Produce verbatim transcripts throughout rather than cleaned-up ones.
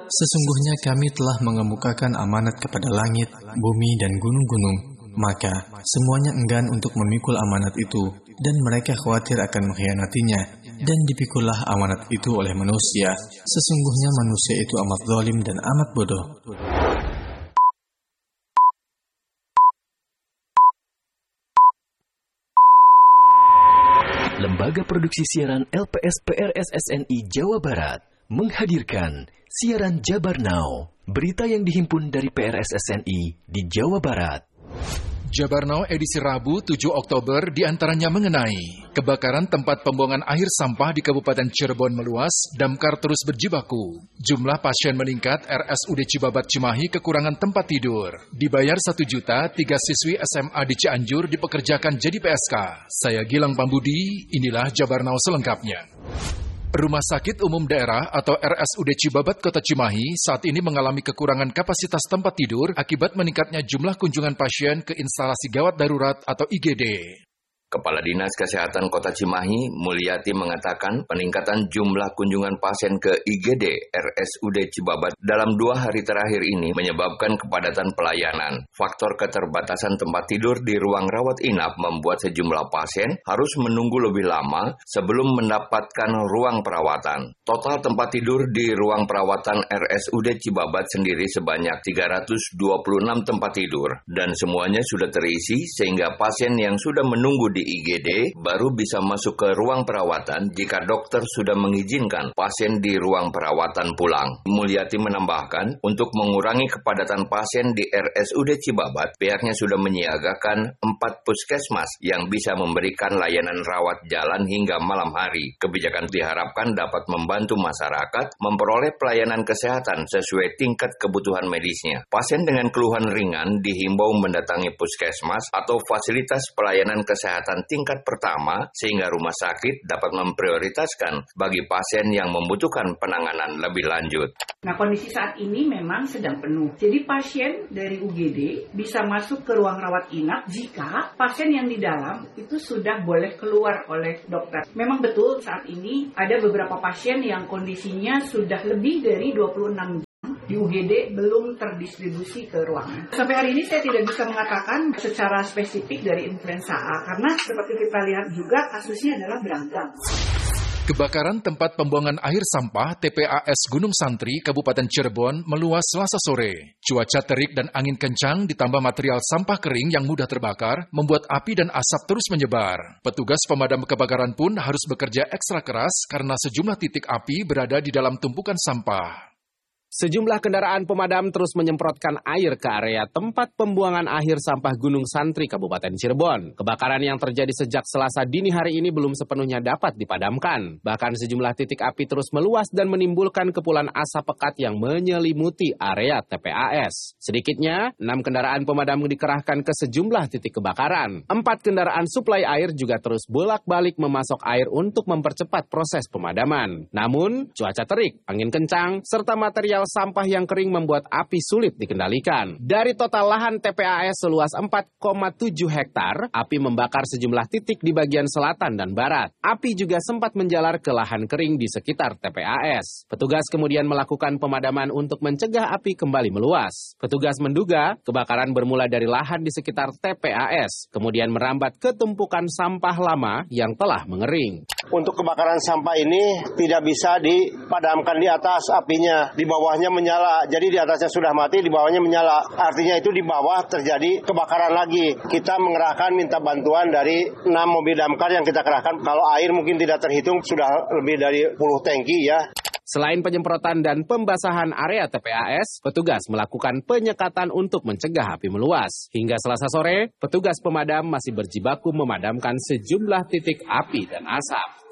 Sesungguhnya kami telah mengemukakan amanat kepada langit, bumi, dan gunung-gunung. Maka semuanya enggan untuk memikul amanat itu, dan mereka khawatir akan mengkhianatinya. Dan dipikullah amanat itu oleh manusia. Sesungguhnya manusia itu amat zalim dan amat bodoh. Lembaga Produksi Siaran L P S P R S S N I Jawa Barat menghadirkan siaran Jabar Now, berita yang dihimpun dari P R S S N I di Jawa Barat. Jabar Now edisi Rabu tujuh Oktober diantaranya mengenai kebakaran tempat pembuangan akhir sampah di Kabupaten Cirebon meluas, damkar terus berjibaku. Jumlah pasien meningkat, R S U D Cibabat Cimahi kekurangan tempat tidur. Dibayar satu juta, tiga siswi S M A di Cianjur dipekerjakan jadi P S K. Saya Gilang Pambudi, inilah Jabar Now selengkapnya. Rumah Sakit Umum Daerah atau R S U D Cibabat Kota Cimahi saat ini mengalami kekurangan kapasitas tempat tidur akibat meningkatnya jumlah kunjungan pasien ke instalasi gawat darurat atau I G D. Kepala Dinas Kesehatan Kota Cimahi, Mulyati, mengatakan peningkatan jumlah kunjungan pasien ke I G D R S U D Cibabat dalam dua hari terakhir ini menyebabkan kepadatan pelayanan. Faktor keterbatasan tempat tidur di ruang rawat inap membuat sejumlah pasien harus menunggu lebih lama sebelum mendapatkan ruang perawatan. Total tempat tidur di ruang perawatan R S U D Cibabat sendiri sebanyak tiga ratus dua puluh enam tempat tidur dan semuanya sudah terisi sehingga pasien yang sudah menunggu di I G D baru bisa masuk ke ruang perawatan jika dokter sudah mengizinkan pasien di ruang perawatan pulang. Mulyati menambahkan, untuk mengurangi kepadatan pasien di R S U D Cibabat, pihaknya sudah menyiagakan empat puskesmas yang bisa memberikan layanan rawat jalan hingga malam hari. Kebijakan diharapkan dapat membantu masyarakat memperoleh pelayanan kesehatan sesuai tingkat kebutuhan medisnya. Pasien dengan keluhan ringan dihimbau mendatangi puskesmas atau fasilitas pelayanan kesehatan tingkat pertama sehingga rumah sakit dapat memprioritaskan bagi pasien yang membutuhkan penanganan lebih lanjut. Nah, kondisi saat ini memang sedang penuh. Jadi pasien dari U G D bisa masuk ke ruang rawat inap jika pasien yang di dalam itu sudah boleh keluar oleh dokter. Memang betul saat ini ada beberapa pasien yang kondisinya sudah lebih dari dua puluh enam jam di U G D belum terdistribusi ke ruangan. Sampai hari ini saya tidak bisa mengatakan secara spesifik dari influenza A karena seperti kita lihat juga kasusnya adalah beragam. Kebakaran tempat pembuangan akhir sampah T P A S Gunung Santri, Kabupaten Cirebon meluas Selasa sore. Cuaca terik dan angin kencang ditambah material sampah kering yang mudah terbakar membuat api dan asap terus menyebar. Petugas pemadam kebakaran pun harus bekerja ekstra keras karena sejumlah titik api berada di dalam tumpukan sampah. Sejumlah kendaraan pemadam terus menyemprotkan air ke area tempat pembuangan akhir sampah Gunung Santri, Kabupaten Cirebon. Kebakaran yang terjadi sejak Selasa dini hari ini belum sepenuhnya dapat dipadamkan. Bahkan sejumlah titik api terus meluas dan menimbulkan kepulan asap pekat yang menyelimuti area T P A S. Sedikitnya, enam kendaraan pemadam dikerahkan ke sejumlah titik kebakaran. Empat kendaraan suplai air juga terus bolak-balik memasok air untuk mempercepat proses pemadaman. Namun, cuaca terik, angin kencang, serta material sampah yang kering membuat api sulit dikendalikan. Dari total lahan T P A S seluas empat koma tujuh hektar, api membakar sejumlah titik di bagian selatan dan barat. Api juga sempat menjalar ke lahan kering di sekitar T P A S. Petugas kemudian melakukan pemadaman untuk mencegah api kembali meluas. Petugas menduga kebakaran bermula dari lahan di sekitar T P A S, kemudian merambat ke tumpukan sampah lama yang telah mengering. Untuk kebakaran sampah ini tidak bisa dipadamkan di atas apinya, di bawah bawahnya menyala. Jadi di atasnya sudah mati, di bawahnya menyala. Artinya itu di bawah terjadi kebakaran lagi. Kita mengerahkan minta bantuan dari enam mobil damkar yang kita kerahkan. Kalau air mungkin tidak terhitung, sudah lebih dari sepuluh tangki ya. Selain penyemprotan dan pembasahan area T P A S, petugas melakukan penyekatan untuk mencegah api meluas. Hingga Selasa sore, petugas pemadam masih berjibaku memadamkan sejumlah titik api dan asap.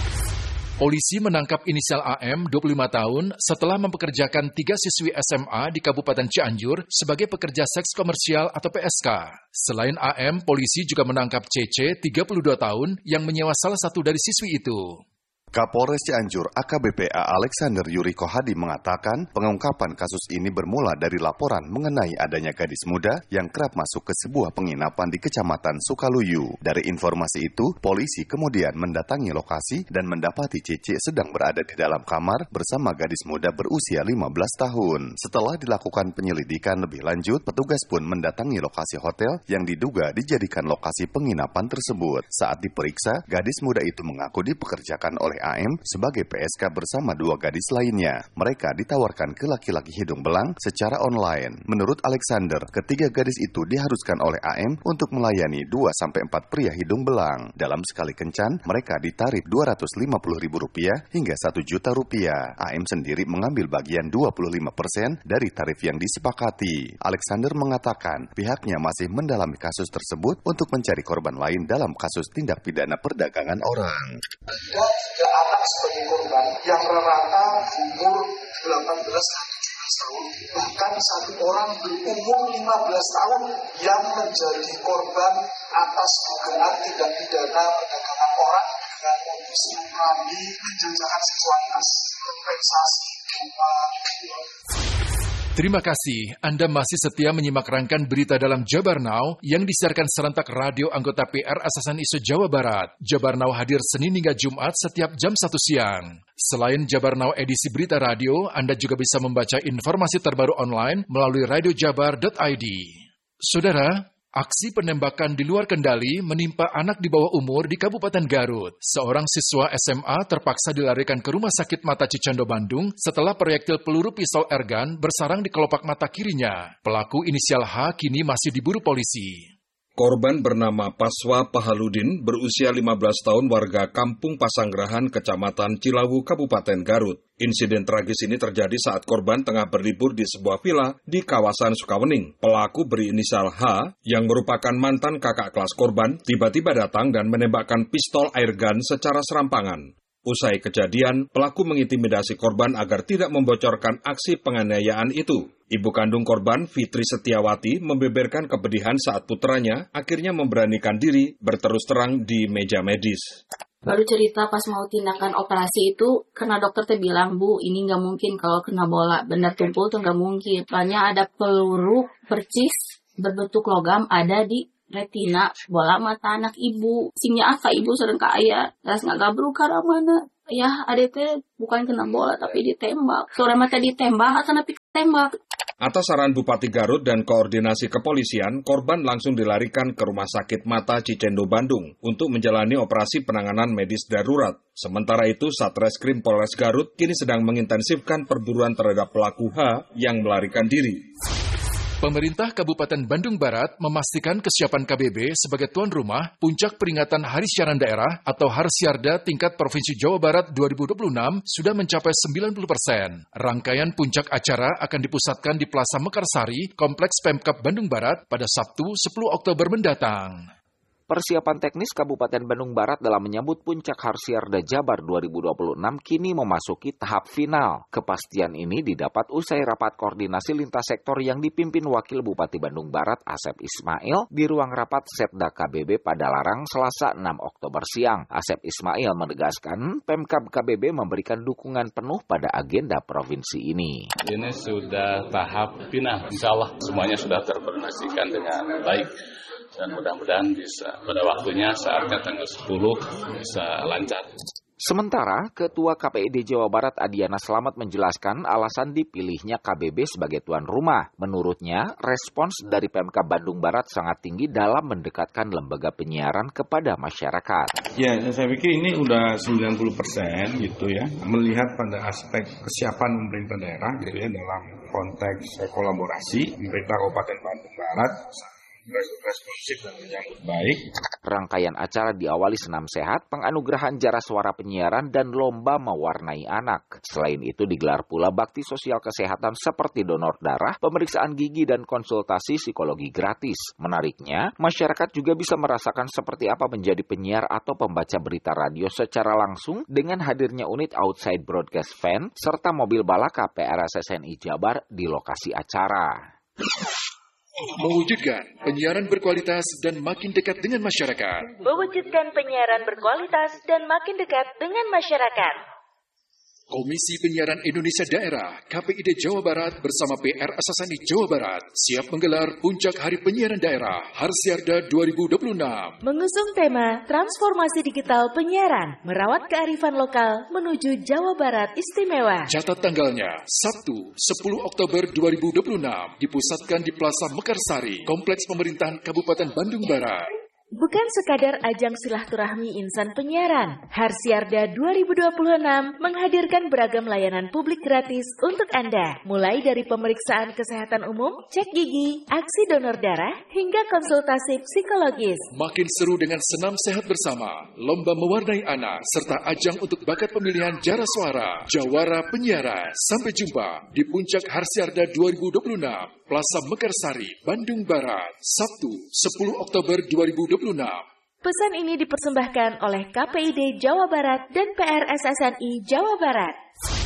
Polisi menangkap inisial A M, dua puluh lima tahun, setelah mempekerjakan tiga siswi S M A di Kabupaten Cianjur sebagai pekerja seks komersial atau P S K. Selain A M, polisi juga menangkap C C, tiga puluh dua tahun, yang menyewa salah satu dari siswi itu. Kapolres Cianjur A K B P A Alexander Yuriko Hadi mengatakan pengungkapan kasus ini bermula dari laporan mengenai adanya gadis muda yang kerap masuk ke sebuah penginapan di Kecamatan Sukaluyu. Dari informasi itu, polisi kemudian mendatangi lokasi dan mendapati Cici sedang berada di dalam kamar bersama gadis muda berusia lima belas tahun. Setelah dilakukan penyelidikan lebih lanjut, petugas pun mendatangi lokasi hotel yang diduga dijadikan lokasi penginapan tersebut. Saat diperiksa, gadis muda itu mengaku dipekerjakan oleh A M sebagai P S K bersama dua gadis lainnya. Mereka ditawarkan ke laki-laki hidung belang secara online. Menurut Alexander, ketiga gadis itu diharuskan oleh A M untuk melayani dua sampai empat pria hidung belang. Dalam sekali kencan, mereka ditarif dua ratus lima puluh ribu rupiah hingga satu juta rupiah. A M sendiri mengambil bagian dua puluh lima persen dari tarif yang disepakati. Alexander mengatakan pihaknya masih mendalami kasus tersebut untuk mencari korban lain dalam kasus tindak pidana perdagangan orang. Tiga anak sebagai korban yang rata-rata umur delapan belas sampai tujuh belas tahun, bahkan satu orang berumur lima belas tahun yang menjadi korban atas dugaan tindak pidana perdagangan orang dengan modus operandi menjejaskan seksualitas, kompensasi, Terima kasih, Anda masih setia menyimak rangkaian berita dalam Jabar Now yang disiarkan serentak radio anggota P R S S N I se-Jawa Barat. Jabar Now hadir Senin hingga Jumat setiap jam satu siang. Selain Jabar Now edisi berita radio, Anda juga bisa membaca informasi terbaru online melalui radio jabar dot i d. Saudara, aksi penembakan di luar kendali menimpa anak di bawah umur di Kabupaten Garut. Seorang siswa S M A terpaksa dilarikan ke Rumah Sakit Mata Cicendo Bandung setelah proyektil peluru pistol airgun bersarang di kelopak mata kirinya. Pelaku inisial H kini masih diburu polisi. Korban bernama Paswa Pahaludin, berusia lima belas tahun, warga Kampung Pasanggerahan, Kecamatan Cilawu, Kabupaten Garut. Insiden tragis ini terjadi saat korban tengah berlibur di sebuah villa di kawasan Sukawening. Pelaku berinisial H, yang merupakan mantan kakak kelas korban, tiba-tiba datang dan menembakkan pistol airgun secara serampangan. Usai kejadian, pelaku mengintimidasi korban agar tidak membocorkan aksi penganiayaan itu. Ibu kandung korban, Fitri Setiawati, membeberkan kepedihan saat putranya akhirnya memberanikan diri berterus terang di meja medis. Baru cerita pas mau tindakan operasi itu, karena dokter teh bilang, Bu, ini nggak mungkin kalau kena bola benda tumpul tuh nggak mungkin. Soalnya ada peluru percis berbentuk logam ada di retina bola mata anak ibu. Simnya apa ibu sering ke ayah, terus nggak gabru karena mana? Ya, adek teh bukan kena bola tapi ditembak. Sore mata ditembak atau napi tembak. Atas saran Bupati Garut dan koordinasi kepolisian, korban langsung dilarikan ke Rumah Sakit Mata Cicendo Bandung untuk menjalani operasi penanganan medis darurat. Sementara itu, Satreskrim Polres Garut kini sedang mengintensifkan perburuan terhadap pelaku H yang melarikan diri. Pemerintah Kabupaten Bandung Barat memastikan kesiapan K B B sebagai tuan rumah puncak peringatan Hari Siaran Daerah atau Harsiarda tingkat Provinsi Jawa Barat dua ribu dua puluh enam sudah mencapai sembilan puluh persen. Rangkaian puncak acara akan dipusatkan di Plaza Mekarsari, Kompleks Pemkab Bandung Barat pada Sabtu sepuluh Oktober mendatang. Persiapan teknis Kabupaten Bandung Barat dalam menyambut puncak Harsiarda Jabar dua ribu dua puluh enam kini memasuki tahap final. Kepastian ini didapat usai rapat koordinasi lintas sektor yang dipimpin Wakil Bupati Bandung Barat Asep Ismail di ruang rapat Setda K B B pada Larang Selasa enam Oktober siang. Asep Ismail menegaskan Pemkab K B B memberikan dukungan penuh pada agenda provinsi ini. Ini sudah tahap final, insya Allah semuanya sudah terkoordinasikan dengan baik. Dan mudah-mudahan bisa pada waktunya saatnya tanggal sepuluh bisa lancar. Sementara, Ketua K P I D Jawa Barat Adiana Slamet menjelaskan alasan dipilihnya K B B sebagai tuan rumah. Menurutnya, respons dari Pemkab Bandung Barat sangat tinggi dalam mendekatkan lembaga penyiaran kepada masyarakat. Ya, saya pikir ini udah sembilan puluh persen gitu ya. Melihat pada aspek kesiapan pemerintah daerah gitu ya dalam konteks kolaborasi pemerintah Kabupaten Bandung Barat responsif dan menyambut baik. Rangkaian acara diawali senam sehat, penganugerahan jara suara penyiaran, dan lomba mewarnai anak. Selain itu digelar pula bakti sosial kesehatan seperti donor darah, pemeriksaan gigi, dan konsultasi psikologi gratis. Menariknya, masyarakat juga bisa merasakan seperti apa menjadi penyiar atau pembaca berita radio secara langsung dengan hadirnya unit outside broadcast van serta mobil balaka P R S S N I Jabar di lokasi acara. Mewujudkan penyiaran berkualitas dan makin dekat dengan masyarakat. Mewujudkan penyiaran berkualitas dan makin dekat dengan masyarakat. Komisi Penyiaran Indonesia Daerah K P I D Jawa Barat bersama P R S S N I Jawa Barat siap menggelar Puncak Hari Penyiaran Daerah Harsiarda dua ribu dua puluh enam. Mengusung tema Transformasi Digital Penyiaran, Merawat Kearifan Lokal Menuju Jawa Barat Istimewa. Catat tanggalnya, Sabtu sepuluh Oktober dua ribu dua puluh enam, dipusatkan di Plaza Mekarsari, Kompleks Pemerintahan Kabupaten Bandung Barat. Bukan sekadar ajang silaturahmi insan penyiaran, Harsiarda dua ribu dua puluh enam menghadirkan beragam layanan publik gratis untuk Anda, mulai dari pemeriksaan kesehatan umum, cek gigi, aksi donor darah, hingga konsultasi psikologis. Makin seru dengan senam sehat bersama, lomba mewarnai anak, serta ajang untuk bakat pemilihan jara suara, Jawara Penyiaran. Sampai jumpa di Puncak Harsiarda dua ribu dua puluh enam, Plaza Mekarsari, Bandung Barat, Sabtu sepuluh Oktober dua ribu dua puluh enam. Pesan ini dipersembahkan oleh K P I D Jawa Barat dan P R S S N I Jawa Barat.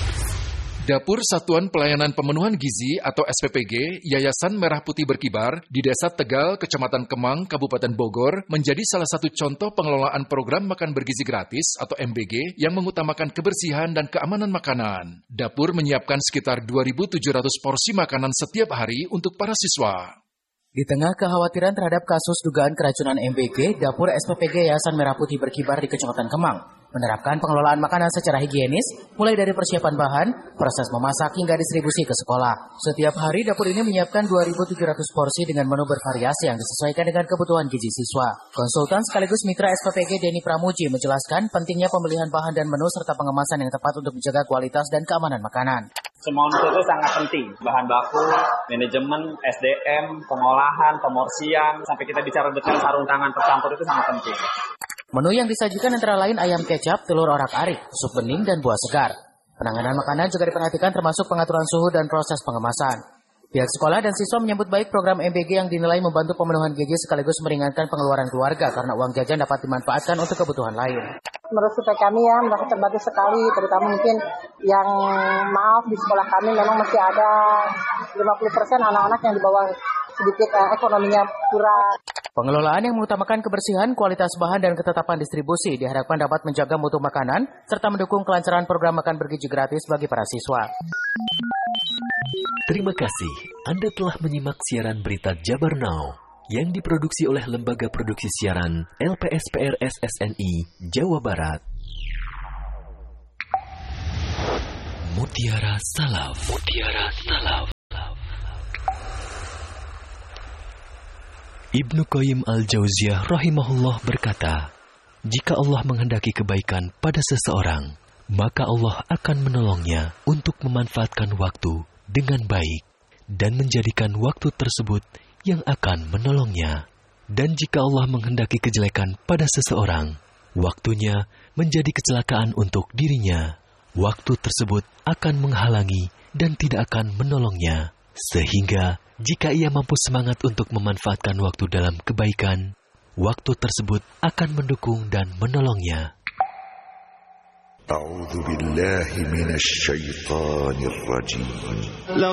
Dapur Satuan Pelayanan Pemenuhan Gizi atau S P P G Yayasan Merah Putih Berkibar di Desa Tegal, Kecamatan Kemang, Kabupaten Bogor menjadi salah satu contoh pengelolaan program makan bergizi gratis atau M B G yang mengutamakan kebersihan dan keamanan makanan. Dapur menyiapkan sekitar dua ribu tujuh ratus porsi makanan setiap hari untuk para siswa. Di tengah kekhawatiran terhadap kasus dugaan keracunan M B G, Dapur S P P G Yayasan Merah Putih Berkibar di Kecamatan Kemang menerapkan pengelolaan makanan secara higienis, mulai dari persiapan bahan, proses memasak hingga distribusi ke sekolah. Setiap hari dapur ini menyiapkan dua ribu tujuh ratus porsi dengan menu bervariasi yang disesuaikan dengan kebutuhan gizi siswa. Konsultan sekaligus mitra S P P G Denny Pramuji menjelaskan pentingnya pemilihan bahan dan menu serta pengemasan yang tepat untuk menjaga kualitas dan keamanan makanan. Semua unsur itu sangat penting, bahan baku, manajemen, S D M, pengolahan, pemorsian, sampai kita bicara detail sarung tangan tercampur itu sangat penting. Menu yang disajikan antara lain ayam kecap, telur orak-arik, sup bening, dan buah segar. Penanganan makanan juga diperhatikan termasuk pengaturan suhu dan proses pengemasan. Pihak sekolah dan siswa menyambut baik program M B G yang dinilai membantu pemenuhan gizi sekaligus meringankan pengeluaran keluarga karena uang jajan dapat dimanfaatkan untuk kebutuhan lain. Menurut survei kami ya, merasa terbantu sekali, terutama mungkin yang maaf di sekolah kami memang masih ada lima puluh persen anak-anak yang di bawah sedikit eh, ekonominya kurang. Pengelolaan yang mengutamakan kebersihan, kualitas bahan, dan ketetapan distribusi diharapkan dapat menjaga mutu makanan serta mendukung kelancaran program makan bergizi gratis bagi para siswa. Terima kasih Anda telah menyimak siaran berita Jabar Now yang diproduksi oleh Lembaga Produksi Siaran L P S P R S S N I Jawa Barat. Mutiara Salaf. Mutiara Salaf. Ibnu Qayyim Al-Jauziyah rahimahullah berkata, jika Allah menghendaki kebaikan pada seseorang, maka Allah akan menolongnya untuk memanfaatkan waktu dengan baik dan menjadikan waktu tersebut yang akan menolongnya. Dan jika Allah menghendaki kejelekan pada seseorang, waktunya menjadi kecelakaan untuk dirinya. Waktu tersebut akan menghalangi dan tidak akan menolongnya. Sehingga jika ia mampu semangat untuk memanfaatkan waktu dalam kebaikan, waktu tersebut akan mendukung dan menolongnya. A'udzu billahi minasy syaithanir rajim.